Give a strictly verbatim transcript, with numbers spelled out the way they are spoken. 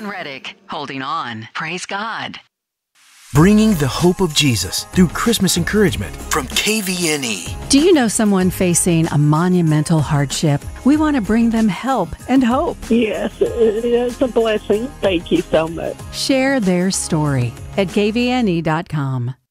John Reddick, holding on. Praise God. Bringing the hope of Jesus through Christmas encouragement from K V N E. Do you know someone facing a monumental hardship? We want to bring them help and hope. Yes, it's a blessing. Thank you so much. Share their story at K V N E dot com.